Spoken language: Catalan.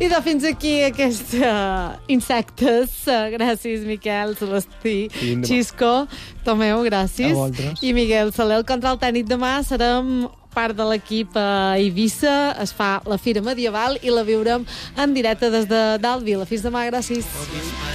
I fins aquí aquest Insectes. Gràcies, Miquel, Celestí, Xisco, Tomeu, gràcies. I Miguel Soler, el control tècnic. Demà serem part de l'equip a Eivissa, es fa la Fira Medieval i la viurem en directe des de dalt Vila. Fins demà, gràcies.